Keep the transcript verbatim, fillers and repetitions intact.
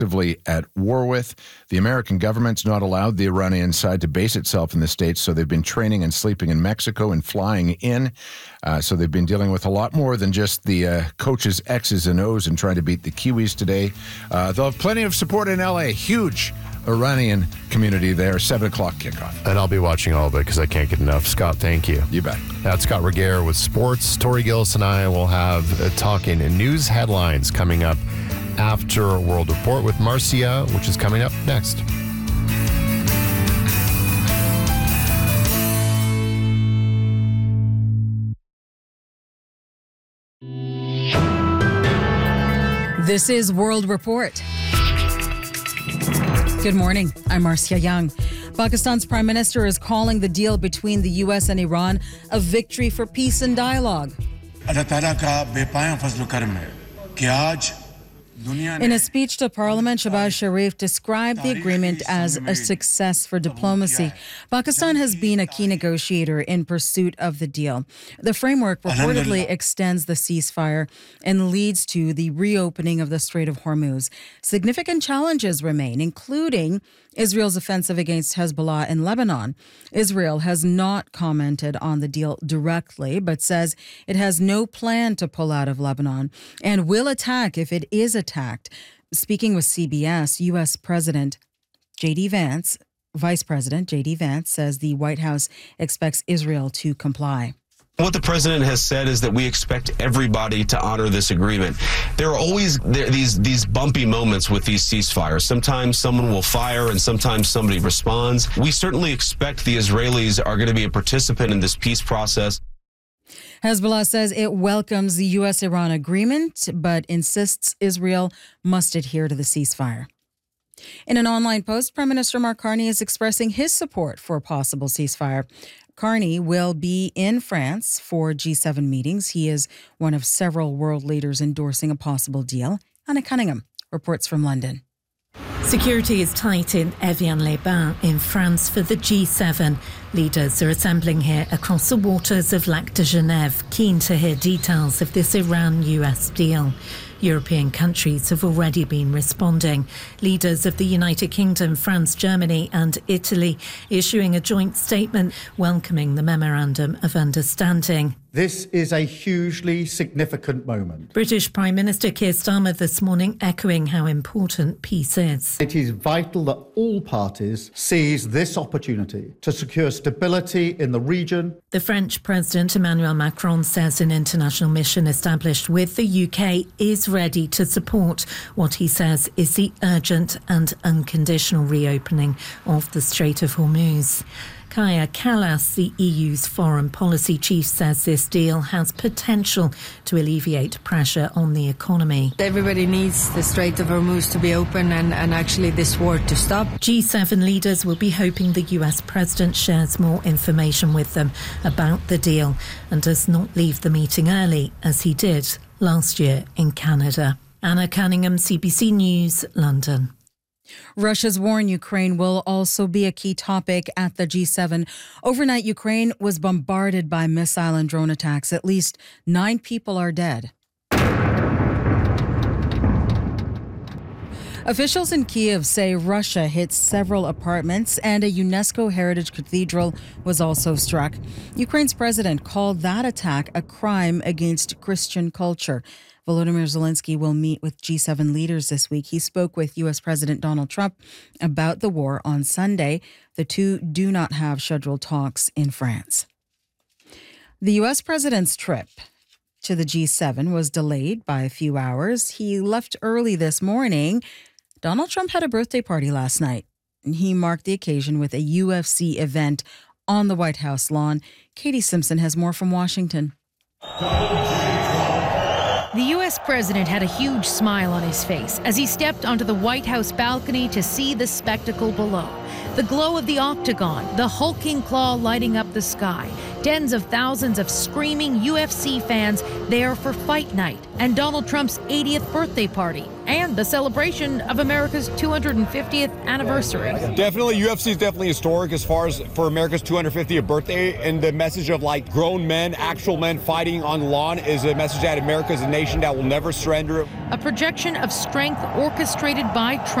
at war with. The American government's not allowed the Iranian side to base itself in the States, so they've been training and sleeping in Mexico and flying in. Uh, so they've been dealing with a lot more than just the uh, coaches' X's and O's and trying to beat the Kiwis today. Uh, they'll have plenty of support in L A. Huge Iranian community there. seven o'clock kickoff. And I'll be watching all of it because I can't get enough. Scott, thank you. You bet. That's Scott Regehr with sports. Tori Gillis and I will have uh, talking news headlines coming up after World Report with Marcia, which is coming up next. This is World Report. Good morning. I'm Marcia Young. Pakistan's prime minister is calling the deal between the U S and Iran a victory for peace and dialogue. In a speech to Parliament, Shehbaz Sharif described the agreement as a success for diplomacy. Pakistan has been a key negotiator in pursuit of the deal. The framework reportedly extends the ceasefire and leads to the reopening of the Strait of Hormuz. Significant challenges remain, including Israel's offensive against Hezbollah in Lebanon. Israel has not commented on the deal directly, but says it has no plan to pull out of Lebanon and will attack if it is attacked. Speaking with C B S, U S President J D Vance, Vice President J D Vance says the White House expects Israel to comply. What the president has said is that we expect everybody to honor this agreement. There are always there, these these bumpy moments with these ceasefires. Sometimes someone will fire and sometimes somebody responds. We certainly expect the Israelis are going to be a participant in this peace process. Hezbollah says it welcomes the U S Iran agreement, but insists Israel must adhere to the ceasefire. In an online post, Prime Minister Mark Carney is expressing his support for a possible ceasefire. Carney will be in France for G seven meetings. He is one of several world leaders endorsing a possible deal. Anna Cunningham reports from London. Security is tight in Evian-les-Bains in France for the G seven. Leaders are assembling here across the waters of Lac de Genève, keen to hear details of this Iran-U S deal. European countries have already been responding. Leaders of the United Kingdom, France, Germany and Italy issuing a joint statement welcoming the Memorandum of Understanding. This is a hugely significant moment. British Prime Minister Keir Starmer this morning echoing how important peace is. It is vital that all parties seize this opportunity to secure stability in the region. The French President Emmanuel Macron says an international mission established with the U K is ready to support what he says is the urgent and unconditional reopening of the Strait of Hormuz. Kaja Kallas, the E U's foreign policy chief, says this deal has potential to alleviate pressure on the economy. Everybody needs the Strait of Hormuz to be open and, and actually this war to stop. G seven leaders will be hoping the U S president shares more information with them about the deal and does not leave the meeting early, as he did last year in Canada. Anna Cunningham, C B C News, London. Russia's war in Ukraine will also be a key topic at the G seven. Overnight, Ukraine was bombarded by missile and drone attacks. At least nine people are dead. Officials in Kyiv say Russia hit several apartments and a UNESCO heritage cathedral was also struck. Ukraine's president called that attack a crime against Christian culture. Volodymyr Zelensky will meet with G seven leaders this week. He spoke with U S President Donald Trump about the war on Sunday. The two do not have scheduled talks in France. The U S president's trip to the G seven was delayed by a few hours. He left early this morning. Donald Trump had a birthday party last night. He marked the occasion with a U F C event on the White House lawn. Katie Simpson has more from Washington. The U S president had a huge smile on his face as he stepped onto the White House balcony to see the spectacle below. The glow of the octagon, the hulking claw lighting up the sky, tens of thousands of screaming U F C fans there for fight night, and Donald Trump's eightieth birthday party, and the celebration of America's two hundred fiftieth anniversary. Definitely, U F C is definitely historic as far as for America's two hundred fiftieth birthday, and the message of like grown men, actual men fighting on the lawn is a message that America is a nation that will never surrender. A projection of strength orchestrated by Trump.